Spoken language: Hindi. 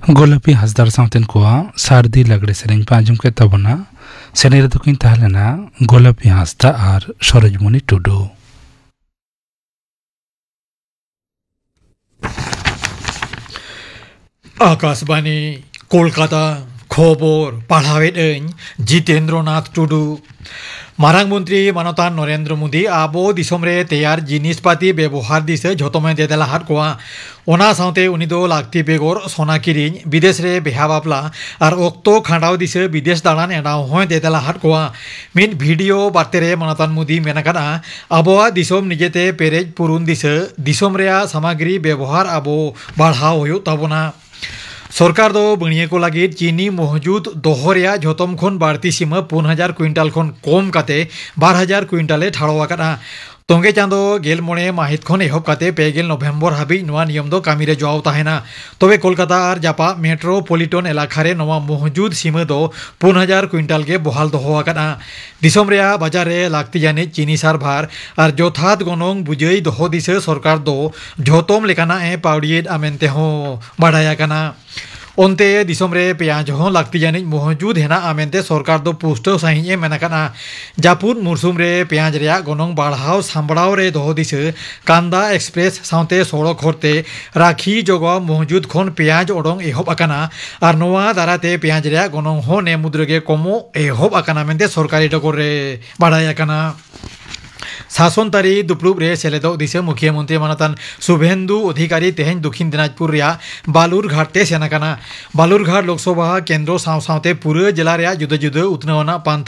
गोलापी हसदार सावतेन कोआ सारदी लगड़े सेरेंग पांजुम के तबना सेनेर दुकिन ताहलेना गोलापी हसदा आर सरजमणि टुडू। आकाशवाणी कोलकाता खबर पढ़ावेद जितेंद्रनाथ टुडू। मारांग मंत्री मानतान नरेंद्र मोदी आबो दिसोम रे तैयार जिनिसपाति व्यवहार दिसे झोतमे देदेला हाट कोआ ओना साउते उनी दो लाक्ति बेगर सोना किरिñ विदेश रे बेहा बापला और ओक्तो खांडाव दिसे विदेश दाड़ान एडाव होय देदेला हाट कोआ मिन वीडियो बार्ते रे मानतान मोदी मेनाकाना आबोआ दिसोम निजेते पेरेज पुरुन दिसे दिसोम रेया सामग्री व्यवहार आबो बाढ़ाव होयो ताबोना। सरकार दो बनिए को लगी चीनी मौजूद दोहरिया झोतम खन बाड़ती सीमा 5000 क्विंटाल खन कम काते 12000 क्विंटाले ठाड़ोआकाना। तोंगे चांदो गेल मोणे माहित खन एहब काते 2 नवेम्बर हाबी नवा नियम दो कामी रे जोआव ताहेना। तबे कोलकाता और जापा मेट्रोपॉलिटन इलाका रे नवा मौजूद सीमा दो 5000 क्विंटाल के बहाल दोहोआकाना। दिसोम रेया बाजार रे लाक्ति जाने चीनी सारभार और जोथात गनोंग बुझई दोहो दिसे सरकार दो झोतम लेकाना ए पाउडियेद आमेनते हो बाड़ायाकाना। ओनते दिसोम रे पेंयाज हो लाक्ति जानिज मौजूद हेना आमेनते सरकार दो पुष्टो साहिए मेनाकाना। जापुद मुरसुम रे पेंयाज रेया गनोंग बाढ़ाव सांबड़ाव रे दोहो दिसे कांदा एक्सप्रेस साउते सड़क होरते राखी जगह मौजूद खन पेंयाज ओडोंग एहब आकाना और नोआ दाराते पेंयाज रेया गनोंग हो ने मुद्रगे कमो एहब आकाना मेनते सरकारी डगर रे बाड़ाय आकाना। शासन तारी दुप्लुब रे सेलेदो दिसे मुख्यमंत्री मानतान शुभेंदु अधिकारी तेहें दक्षिण दिनाजपुर रिया बालुरघाट ते सेनाकाना। बालुरघाट लोकसभा केंद्र साव सावते पूरे जिला रे जुदा जुदा उतनावना पांथा